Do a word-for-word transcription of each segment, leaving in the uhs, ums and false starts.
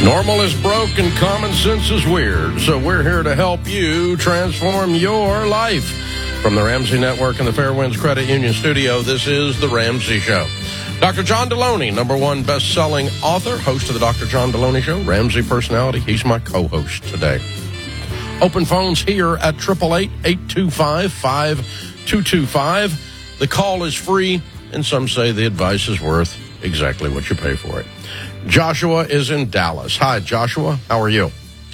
Normal is broke and common sense is weird, so we're here to help you transform your life. From the Ramsey Network and the Fairwinds Credit Union Studio, this is The Ramsey Show. Doctor John Deloney, number one best-selling author, host of the Doctor John Deloney Show, Ramsey personality. He's my co-host today. Open phones here at eight eight eight, eight two five, five two two five. The call is free, and some say the advice is worth exactly what you pay for it. Joshua is in Dallas. Hi, Joshua. How are you?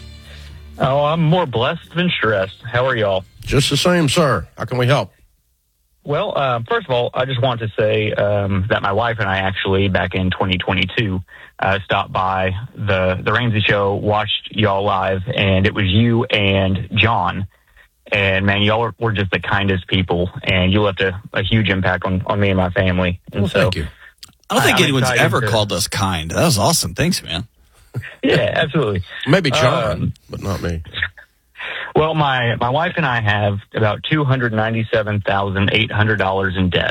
Oh, I'm more blessed than stressed. How are y'all? Just the same, sir. How can we help? Well, uh, first of all, I just want to say um, that my wife and I actually, back in twenty twenty-two, uh, stopped by the, the Ramsey Show, watched y'all live, and it was you and John. And, man, y'all were just the kindest people, and you left a, a huge impact on, on me and my family. And well, so, thank you. I don't think I'm anyone's ever to... called us kind. That was awesome. Thanks, man. Yeah, absolutely. Maybe John, um, but not me. Well, my, my wife and I have about two hundred ninety-seven thousand eight hundred dollars in debt,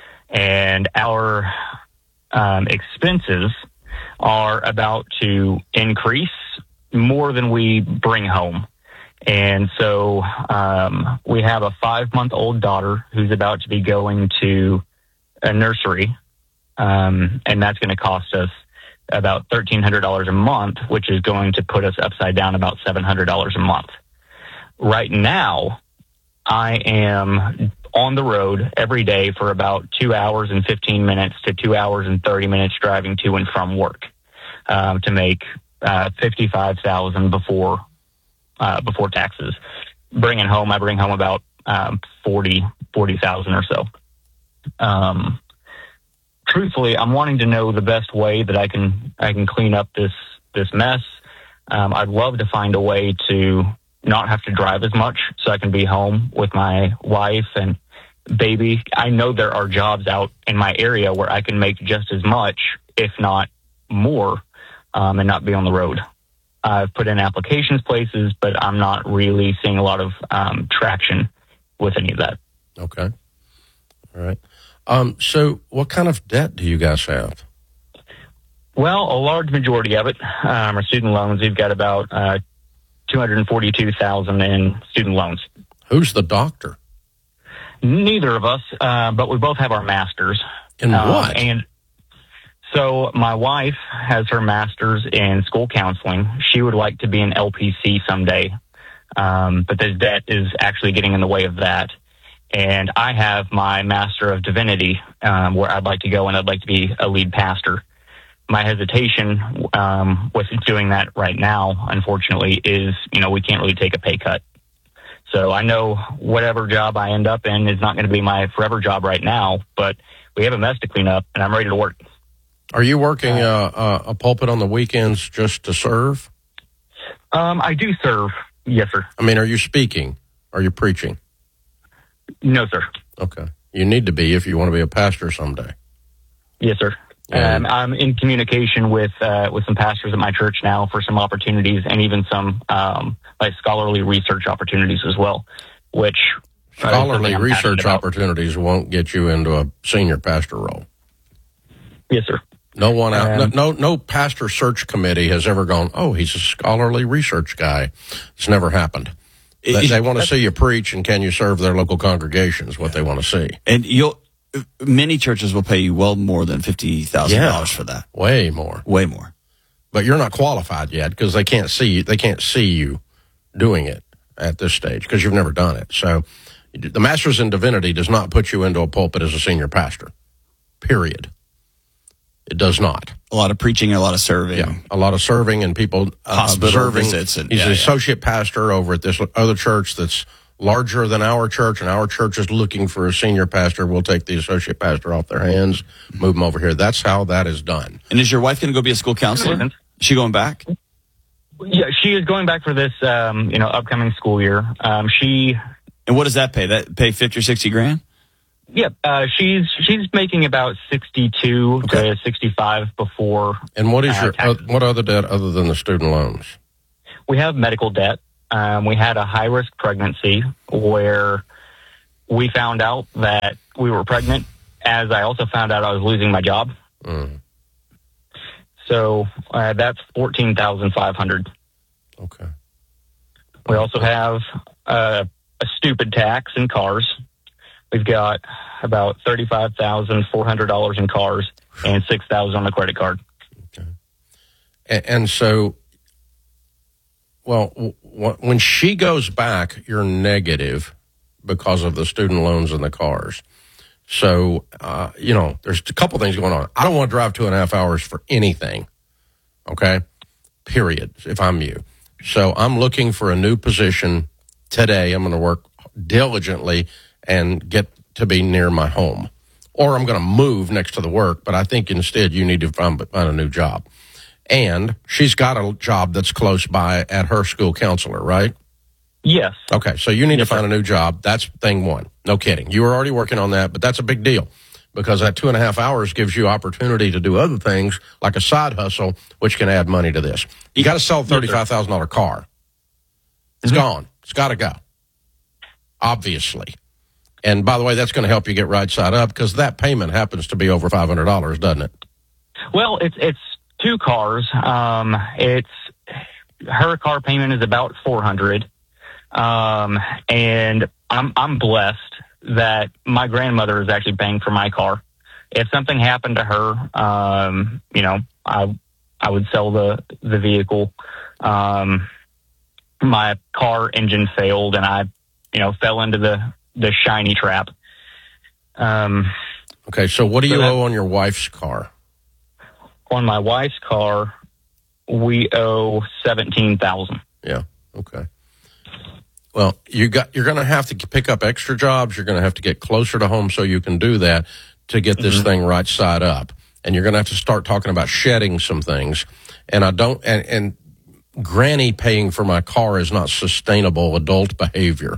and our um, expenses are about to increase more than we bring home. And so um, we have a five-month-old daughter who's about to be going to a nursery, um, and that's going to cost us about thirteen hundred dollars a month, which is going to put us upside down about seven hundred dollars a month. Right now, I am on the road every day for about two hours and fifteen minutes to two hours and thirty minutes driving to and from work um, to make uh, fifty-five thousand dollars before uh, before taxes. Bringing home, I bring home about um, forty thousand or so. Um, truthfully, I'm wanting to know the best way that I can I can clean up this this mess. Um, I'd love to find a way to not have to drive as much so I can be home with my wife and baby. I know there are jobs out in my area where I can make just as much, if not more, um, and not be on the road. I've put in applications places, but I'm not really seeing a lot of um, traction with any of that. Okay. All right. Um, so what kind of debt do you guys have? Well, a large majority of it um, are student loans. We've got about uh, two hundred forty-two thousand dollars in student loans. Who's the doctor? Neither of us, uh, but we both have our masters. In what? Uh, and so my wife has her master's in school counseling. She would like to be an L P C someday, um, but this debt is actually getting in the way of that. And I have my Master of Divinity, um, where I'd like to go and I'd like to be a lead pastor. My hesitation um, with doing that right now, unfortunately, is, you know, we can't really take a pay cut. So I know whatever job I end up in is not going to be my forever job right now, but we have a mess to clean up, and I'm ready to work. Are you working uh, uh, a pulpit on the weekends just to serve? Um, I do serve, yes, sir. I mean, are you speaking? Are you preaching? No, sir. Okay. You need to be if you want to be a pastor someday. Yes, sir. Yeah. Um, I'm in communication with uh, with some pastors at my church now for some opportunities and even some um, like scholarly research opportunities as well, which scholarly research opportunities won't get you into a senior pastor role. Yes, sir. No one out, Um, no, no, no pastor search committee has ever gone, oh, he's a scholarly research guy. It's never happened. They, they want to see you preach and can you serve their local congregations, what they want to see. And you'll many churches will pay you well more than fifty thousand Yeah, dollars for that. way more. Way more. But you're not qualified yet because they can't see you. They can't see you doing it at this stage because you've never done it. So the Master's in Divinity does not put you into a pulpit as a senior pastor, period. It does not. A lot of preaching, a lot of serving. Yeah, a lot of serving and people uh, Hospital observing. visits and- He's yeah, an yeah. associate pastor over at this other church that's larger than our church, and our church is looking for a senior pastor. We'll take the associate pastor off their hands, move them over here. That's how that is done. And is your wife going to go be a school counselor? Is she going back? Yeah, she is going back for this, um, you know, upcoming school year. Um, she, And what does that pay? That pay fifty or sixty grand? yeah, uh, she's she's making about sixty-two Okay. to sixty-five before. And what is Uh, your uh, taxes. what other debt other than the student loans? We have medical debt. Um, we had a high risk pregnancy where we found out that we were pregnant, as I also found out I was losing my job. Mm. So uh, that's fourteen thousand five hundred dollars. Okay. We also have uh, a stupid tax in cars. We've got about thirty-five thousand four hundred dollars in cars and six thousand dollars on the credit card. Okay. And, and so, well, w- w- when she goes back, you're negative because of the student loans and the cars. So, uh, you know, there's a couple things going on. I don't want to drive two and a half hours for anything, okay, period, if I'm you. So I'm looking for a new position today. I'm going to work diligently and get to be near my home. Or I'm going to move next to the work, but I think instead you need to find, find a new job. And she's got a job that's close by at her school counselor, right? Yes. Okay, so you need yes, to find sir. a new job. That's thing one. No kidding. You were already working on that, but that's a big deal because that two and a half hours gives you opportunity to do other things like a side hustle, which can add money to this. You got to sell a thirty-five thousand dollars car. It's mm-hmm. gone. It's got to go, obviously. And by the way, that's going to help you get right side up because that payment happens to be over five hundred dollars, doesn't it? Well, it's it's two cars. Um, it's her car payment is about four hundred dollars. Um, and I'm, I'm blessed that my grandmother is actually paying for my car. If something happened to her, um, you know, I, I would sell the, the vehicle. Um, my car engine failed and I, you know, fell into the, the shiny trap. Um, okay. So what do so you that, owe on your wife's car? On my wife's car, we owe seventeen thousand dollars. Yeah. Okay. Well, you got, you're going to have to pick up extra jobs. You're going to have to get closer to home so you can do that to get this mm-hmm. thing right side up. And you're going to have to start talking about shedding some things. And I don't, and, and granny paying for my car is not sustainable adult behavior.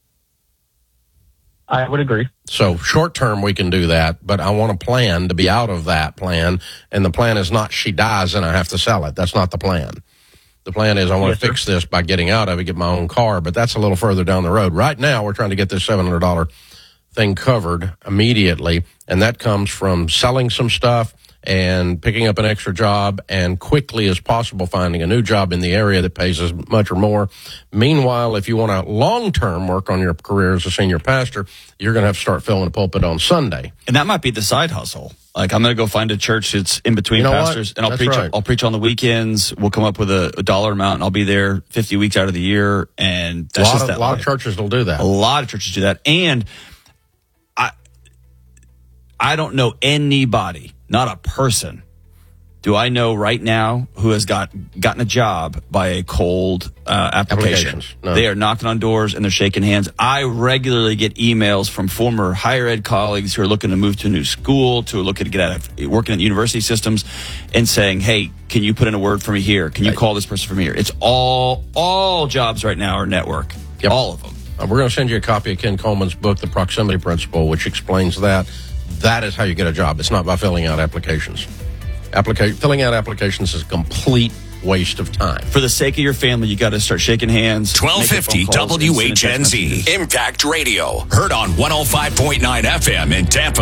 I would agree. So short term, we can do that, but I want a plan to be out of that plan. And the plan is not she dies and I have to sell it. That's not the plan. The plan is I want yes, to fix sir. this by getting out of it, get my own car, but that's a little further down the road. Right now, we're trying to get this seven hundred dollars thing covered immediately, and that comes from selling some stuff and picking up an extra job and quickly as possible finding a new job in the area that pays as much or more. Meanwhile, if you want to long-term work on your career as a senior pastor, you're going to have to start filling a pulpit on Sunday. And that might be the side hustle. Like, I'm going to go find a church that's in between you know pastors, what? and I'll That's preach. right. I'll preach on the weekends. We'll come up with a, a dollar amount, and I'll be there fifty weeks out of the year. And that's a lot just of, that a lot life. of churches will do that. A lot of churches do that, and I, I don't know anybody, not a person, do I know right now who has got gotten a job by a cold uh, application. No. They are knocking on doors and they're shaking hands. I regularly get emails from former higher ed colleagues who are looking to move to a new school, to looking to get out of working at university systems, and saying, "Hey, can you put in a word for me here? Can you right. call this person from here?" It's all all jobs right now are network. Yep. All of them. Uh, we're going to send you a copy of Ken Coleman's book, The Proximity Principle, which explains that. That is how you get a job. It's not by filling out applications. Applica- filling out applications is a complete waste of time. For the sake of your family, you got to start shaking hands. twelve fifty W H N Z Impact Radio, heard on one oh five point nine F M in Tampa.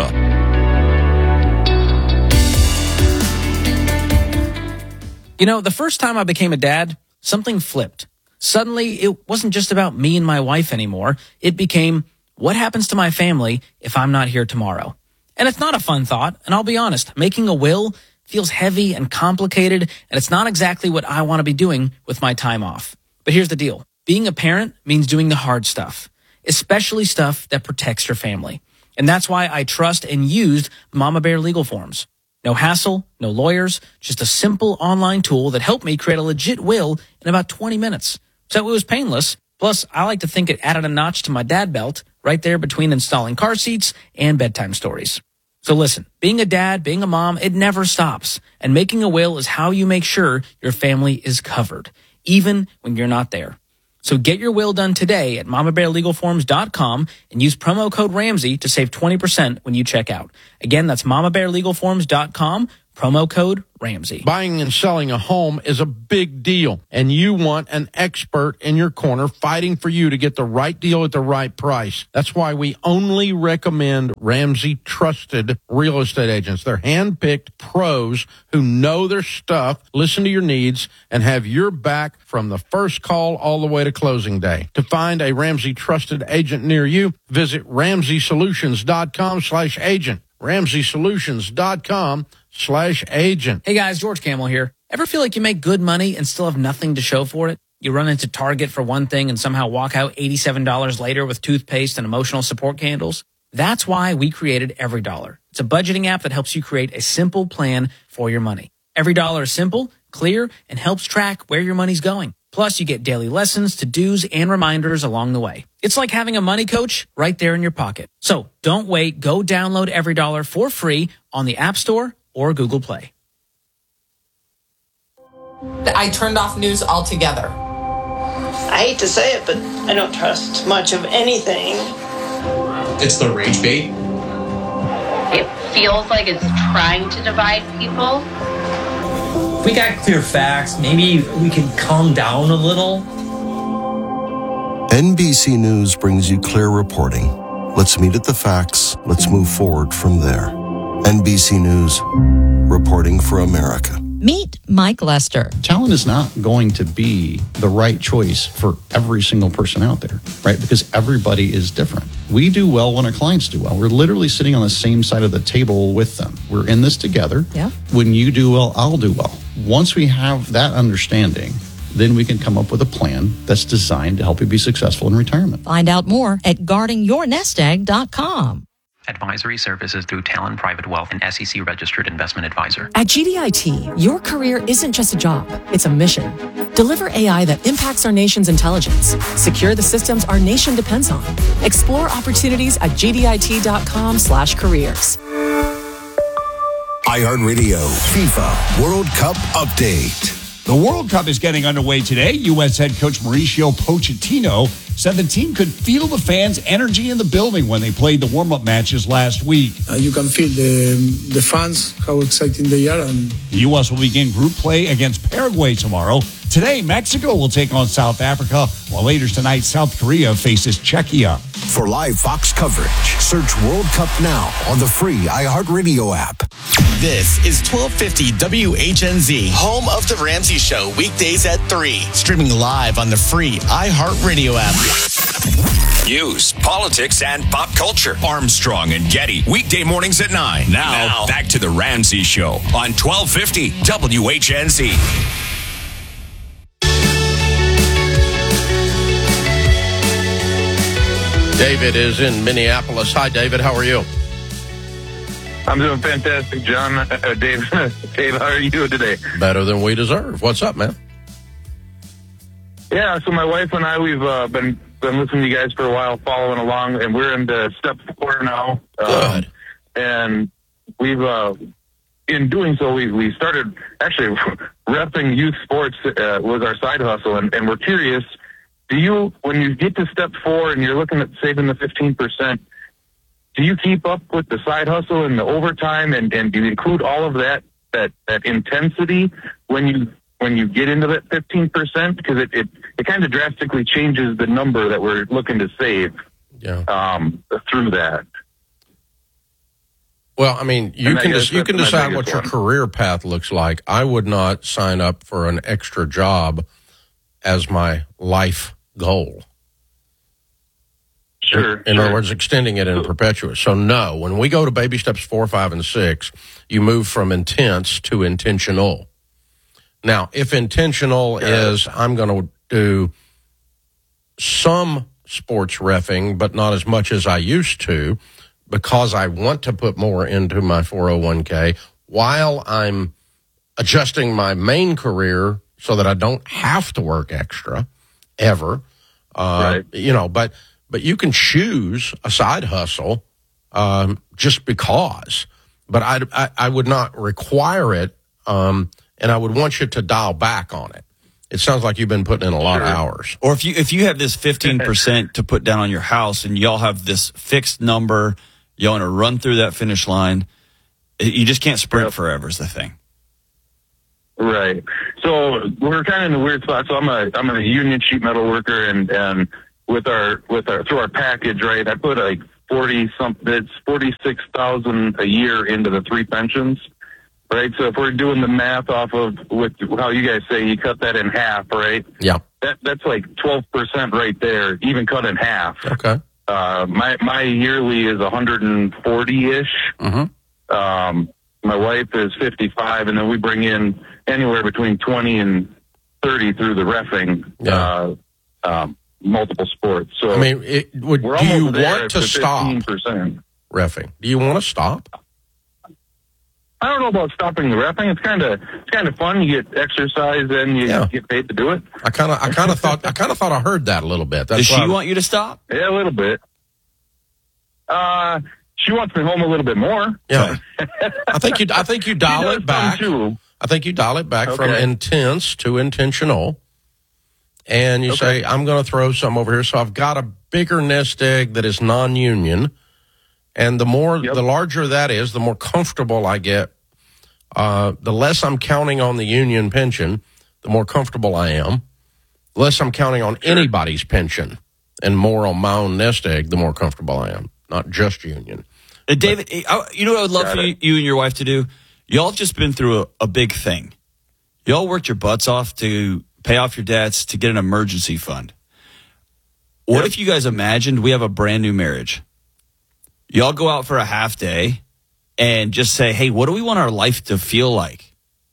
You know, the first time I became a dad, something flipped. Suddenly, it wasn't just about me and my wife anymore. It became, what happens to my family if I'm not here tomorrow? And it's not a fun thought, and I'll be honest, making a will feels heavy and complicated, and it's not exactly what I want to be doing with my time off. But here's the deal. Being a parent means doing the hard stuff, especially stuff that protects your family. And that's why I trust and used Mama Bear Legal Forms. No hassle, no lawyers, just a simple online tool that helped me create a legit will in about twenty minutes. So it was painless. Plus, I like to think it added a notch to my dad belt right there between installing car seats and bedtime stories. So listen, being a dad, being a mom, it never stops. And making a will is how you make sure your family is covered, even when you're not there. So get your will done today at mama bear legal forms dot com and use promo code Ramsey to save twenty percent when you check out. Again, that's mama bear legal forms dot com, Promo code Ramsey. Buying and selling a home is a big deal, and you want an expert in your corner fighting for you to get the right deal at the right price. That's why we only recommend Ramsey Trusted Real Estate Agents. They're hand-picked pros who know their stuff, listen to your needs, and have your back from the first call all the way to closing day. To find a Ramsey Trusted Agent near you, visit ramsey solutions dot com slash agent. ramsey solutions dot com slash agent. Hey guys, George Camel here. Ever feel like you make good money and still have nothing to show for it? You run into Target for one thing and somehow walk out eighty-seven dollars later with toothpaste and emotional support candles? That's why we created Every Dollar. It's a budgeting app that helps you create a simple plan for your money. Every Dollar is simple, clear, and helps track where your money's going. Plus, you get daily lessons, to-dos, and reminders along the way. It's like having a money coach right there in your pocket. So don't wait. Go download Every Dollar for free on the App Store or Google Play. I turned off news altogether. I hate to say it, but I don't trust much of anything. It's the rage bait. It feels like it's trying to divide people. If we got clear facts, maybe we could calm down a little. N B C News brings you clear reporting. Let's meet at the facts. Let's move forward from there. N B C News, reporting for America. Meet Mike Lester. Talent is not going to be the right choice for every single person out there, right? Because everybody is different. We do well when our clients do well. We're literally sitting on the same side of the table with them. We're in this together. Yeah. When you do well, I'll do well. Once we have that understanding, then we can come up with a plan that's designed to help you be successful in retirement. Find out more at guarding your nest egg dot com. Advisory services through Talon Private Wealth, an S E C registered investment advisor. At G D I T, your career isn't just a job, it's a mission. Deliver A I that impacts our nation's intelligence. Secure the systems our nation depends on. Explore opportunities at G D I T dot com slash careers. iHeartRadio FIFA World Cup Update. The World Cup is getting underway today. U S head coach Mauricio Pochettino said the team could feel the fans' energy in the building when they played the warm-up matches last week. Uh, you can feel the the fans, how excited they are. And the U S will begin group play against Paraguay tomorrow. Today, Mexico will take on South Africa, while later tonight, South Korea faces Czechia. For live Fox coverage, search World Cup now on the free iHeartRadio app. This is twelve fifty W H N Z, home of The Ramsey Show, weekdays at three. Streaming live on the free iHeartRadio app. News, politics, and pop culture. Armstrong and Getty, weekday mornings at nine. Now, now back to The Ramsey Show on twelve fifty W H N Z. David is in Minneapolis. Hi, David. How are you? I'm doing fantastic, John. Uh, Dave, Dave, how are you doing today? Better than we deserve. What's up, man? Yeah, so my wife and I, we've uh, been been listening to you guys for a while, following along, and we're into step four now. Good. Um, and we've, uh, in doing so, we we started actually repping youth sports uh, was our side hustle, and, and we're curious. Do you, when you get to step four and you're looking at saving the fifteen percent, do you keep up with the side hustle and the overtime, and, and do you include all of that, that, that intensity when you when you get into that fifteen percent? Because it, it, it kind of drastically changes the number that we're looking to save yeah. um, through that. Well, I mean, you and can guess, des- you can decide what your one. career path looks like. I would not sign up for an extra job as my life goal. Sure. In, in sure. other words, extending it in perpetuous. So no, when we go to baby steps four, five, and six, you move from intense to intentional. Now, if intentional yeah. is I'm going to do some sports reffing, but not as much as I used to, because I want to put more into my four oh one k while I'm adjusting my main career so that I don't have to work extra ever. Uh, right. You know, but but you can choose a side hustle um, just because. But I, I, I would not require it, um, and I would want you to dial back on it. It sounds like you've been putting in a lot sure. of hours. Or if you if you have this fifteen percent to put down on your house and y'all have this fixed number, you want to run through that finish line, You just can't sprint yep. forever is the thing. Right. So we're kind of in a weird spot. So I'm a I'm a union sheet metal worker, and, and with our with our through our package, right, I put like forty something, it's forty six thousand a year into the three pensions, right? So if we're doing the math off of with how you guys say you cut that in half, right? Yeah. That that's like twelve percent right there, even cut in half. Okay. Uh, my my yearly is one hundred forty ish. Mm-hmm. Um, my wife is fifty-five, and then we bring in anywhere between twenty and thirty through the reffing, yeah. uh, um, multiple sports. So I mean, it, would, we're do you want want to stop fifteen percent reffing? Do you want to stop? I don't know about stopping the reffing. It's kind of it's kind of fun. You get exercise, and you yeah. get paid to do it. I kind of I kind of thought I kind of thought I heard that a little bit. That's Does she I, want you to stop? Yeah, a little bit. Uh, she wants me home a little bit more. Yeah, I think you I think you dial it back. Too. I think you dial it back okay. from intense to intentional, and you okay. say, I'm going to throw some over here. So I've got a bigger nest egg that is non-union, and the more, yep. the larger that is, the more comfortable I get. Uh, the less I'm counting on the union pension, the more comfortable I am. The less I'm counting on sure. anybody's pension, and more on my own nest egg, the more comfortable I am. Not just union. Uh, David, but, you know what I would love for you, you and your wife to do? Y'all have just been through a, a big thing. Y'all worked your butts off to pay off your debts, to get an emergency fund. What yep. if you guys imagined we have a brand new marriage? Y'all go out for a half day and just say, hey, what do we want our life to feel like?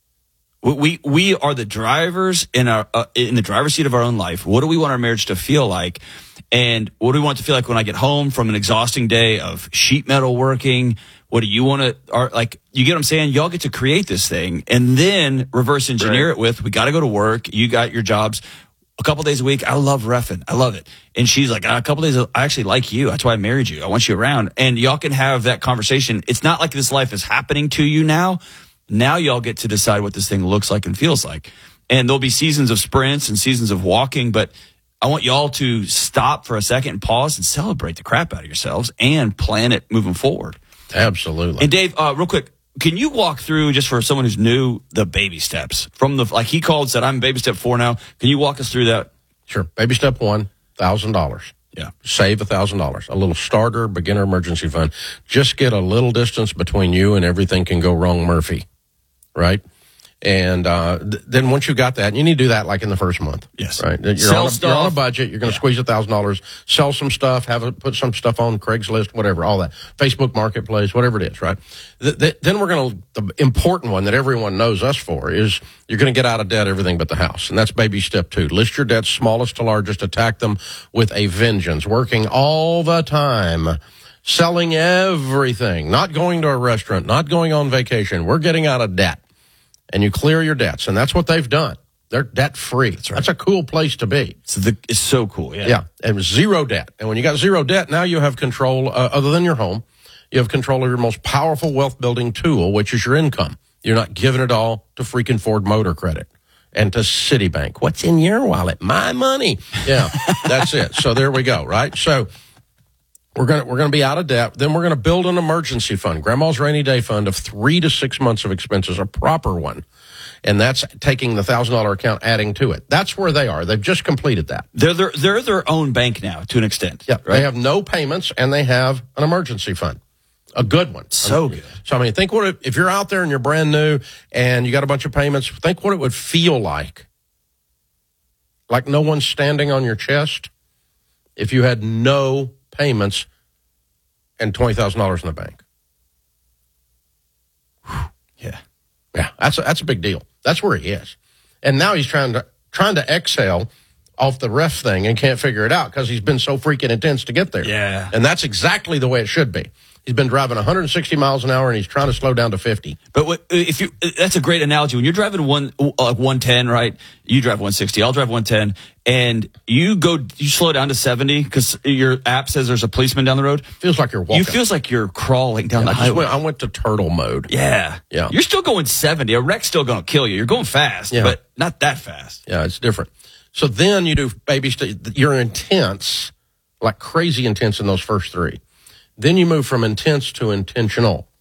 We we, we are the drivers in our uh, in the driver's seat of our own life. What do we want our marriage to feel like? And what do we want it to feel like when I get home from an exhausting day of sheet metal working? What do you want to, are like, you get what I'm saying? Y'all get to create this thing and then reverse engineer right. it with, we got to go to work. You got your jobs a couple days a week. I love reffing. I love it. And she's like, a couple days, I actually like you. That's why I married you. I want you around. And y'all can have that conversation. It's not like this life is happening to you now. Now y'all get to decide what this thing looks like and feels like. And there'll be seasons of sprints and seasons of walking, but I want y'all to stop for a second and pause and celebrate the crap out of yourselves and plan it moving forward. Absolutely. And Dave, uh, real quick, can you walk through, just for someone who's new, the baby steps from the, like he called, said, I'm baby step four now. Can you walk us through that? Sure. Baby step one, one thousand dollars. Yeah. Save one thousand dollars. A little starter beginner emergency fund. Just get a little distance between you and everything can go wrong Murphy. Right? And uh, th- then once you got that, you need to do that like in the first month. Yes. Right. You're, Sell on a, stuff. you're on a budget. You're going to yeah. squeeze one thousand dollars, sell some stuff, have a, put some stuff on Craigslist, whatever, all that. Facebook Marketplace, whatever it is, right? Th- th- then we're going to, the important one that everyone knows us for is you're going to get out of debt everything but the house. And that's baby step two. List your debts, smallest to largest, attack them with a vengeance, working all the time. Selling everything, not going to a restaurant, not going on vacation. We're getting out of debt. And you clear your debts. And that's what they've done. They're debt free. That's, right. That's a cool place to be. So the, it's so cool. Yeah. Yeah. And zero debt. And when you got zero debt, now you have control, uh, other than your home, you have control of your most powerful wealth building tool, which is your income. You're not giving it all to freaking Ford Motor Credit and to Citibank. What's in your wallet? My money. Yeah. That's it. So there we go. Right. So We're going to, we're going to be out of debt. Then we're going to build an emergency fund, Grandma's rainy day fund of three to six months of expenses, a proper one. And that's taking the one thousand dollars account, adding to it. That's where they are. They've just completed that. They're their, they're their own bank now to an extent. Yeah. Right? They have no payments and they have an emergency fund. A good one. So good. So, I mean, think what it, if you're out there and you're brand new and you got a bunch of payments, think what it would feel like. Like no one's standing on your chest if you had no payments and twenty thousand dollars in the bank. Yeah. Yeah, that's a, that's a big deal. That's where he is. And now he's trying to trying to exhale off the ref thing and can't figure it out because he's been so freaking intense to get there. Yeah. And that's exactly the way it should be. He's been driving one hundred sixty miles an hour and he's trying to slow down to fifty. But what, if you, that's a great analogy. When you're driving one, uh, one ten, right? You drive one sixty. I'll drive one ten, and you go, you slow down to seventy because your app says there's a policeman down the road. Feels like you're walking. You feels like you're crawling down yeah, the I highway. Went, I went to turtle mode. Yeah, yeah. You're still going seventy. A wreck's still going to kill you. You're going fast, yeah. but not that fast. Yeah, it's different. So then you do baby. St- you're intense, like crazy intense in those first three. Then you move from intense to intentional,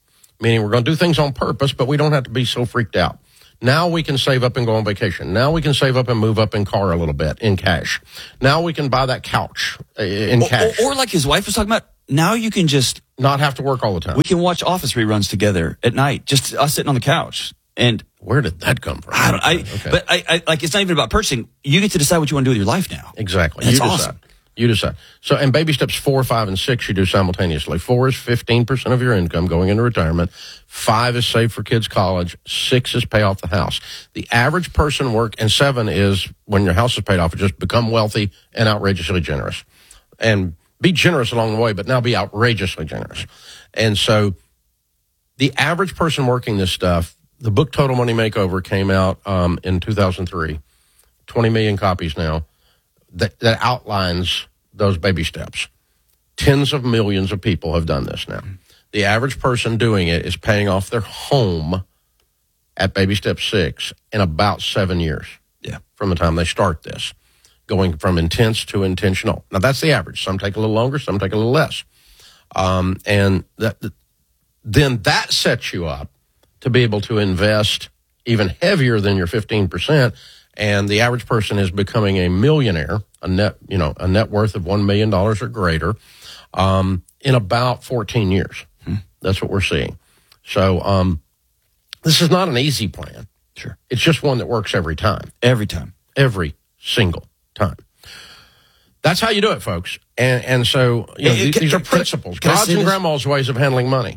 meaning we're going to do things on purpose, but we don't have to be so freaked out. Now we can save up and go on vacation. Now we can save up and move up in car a little bit in cash. Now we can buy that couch in or, cash. Or, or like his wife was talking about, now you can just not have to work all the time. We can watch Office reruns together at night, just us sitting on the couch. And where did that come from? I don't. I okay. but I, I like. It's not even about purchasing. You get to decide what you want to do with your life now. Exactly. That's you decide. awesome. You decide. So, and baby steps four, five, and six you do simultaneously. Four is fifteen percent of your income going into retirement. Five is save for kids' college. Six is pay off the house. The average person work, and seven is when your house is paid off, just become wealthy and outrageously generous. And be generous along the way, but now be outrageously generous. And so the average person working this stuff, the book Total Money Makeover came out um, in two thousand three, twenty million copies now. That, that outlines those baby steps. Tens of millions of people have done this now. The average person doing it is paying off their home at baby step six in about seven years. Yeah. From the time they start this, going from intense to intentional. Now that's the average. Some take a little longer, some take a little less. Um, and that, then that sets you up to be able to invest even heavier than your fifteen percent. And the average person is becoming a millionaire, a net, you know, a net worth of one million dollars or greater, um, in about fourteen years. Hmm. That's what we're seeing. So, um, this is not an easy plan. Sure. It's just one that works every time. Every time. Every single time. That's how you do it, folks. And, and so, you know, Hey, these, can, these are can, principles. Can God's and this? Grandma's ways of handling money.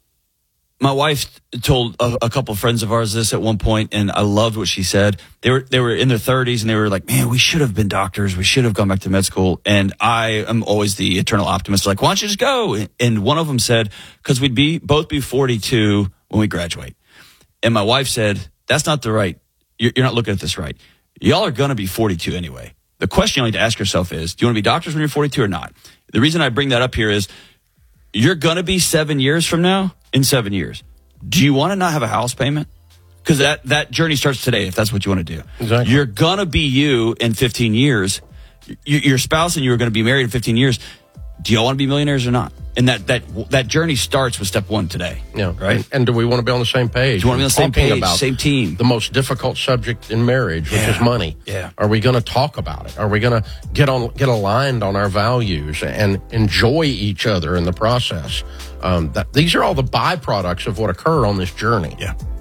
My wife told a, a couple of friends of ours this at one point, and I loved what she said. They were they were in their thirties, and they were like, "Man, we should have been doctors. We should have gone back to med school." And I am always the eternal optimist, like, "Why don't you just go?" And one of them said, "Because we'd be both be forty-two when we graduate." And my wife said, "That's not the right. You're, you're not looking at this right. Y'all are going to be forty-two anyway. The question you need to ask yourself is, do you want to be doctors when you're forty-two or not?" The reason I bring that up here is, you're going to be seven years from now. In seven years. Do you want to not have a house payment? Because that, that journey starts today, if that's what you want to do. Exactly. You're going to be you in fifteen years. You, your spouse and you are going to be married in fifteen years. Do y'all want to be millionaires or not? And that that that journey starts with step one today. Yeah. Right? And, and do we want to be on the same page? Do you want to be on the same Talking page, about same team? The most difficult subject in marriage, which Yeah. is money. Yeah. Are we going to talk about it? Are we going to get on get aligned on our values and enjoy each other in the process? Um, that these are all the byproducts of what occur on this journey. Yeah.